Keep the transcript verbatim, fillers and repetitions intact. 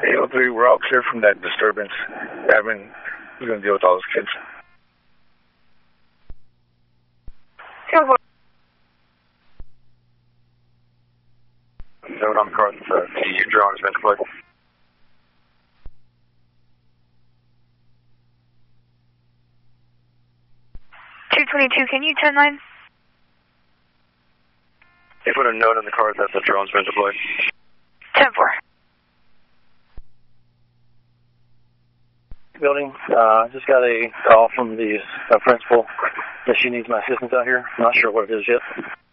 eight oh three, we're all clear from that disturbance. Admin is going to deal with all those kids. ten four. Note on the car that the T drone has been deployed. two twenty-two, can you ten nine? They put a note on the car that the drone's been deployed. ten four. Building, uh, just got a call from the uh, principal that she needs my assistance out here. I'm not sure what it is yet.